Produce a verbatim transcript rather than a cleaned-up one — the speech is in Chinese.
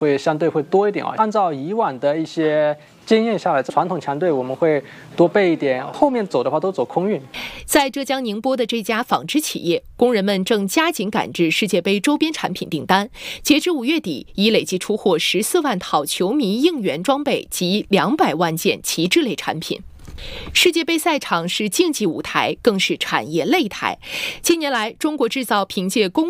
会相对会多一点啊。按照以往的一些经验下来，传统强队我们会多备一点，后面走的话都走空运。 在浙江宁波的这家纺织企业，工人们正加紧赶制世界杯周边产品订单，截至五月底，已累计出货十四万套球迷应援装备及两百万件旗帜类产品。世界杯赛场是竞技舞台，更是产业擂台。近年来，中国制造凭借工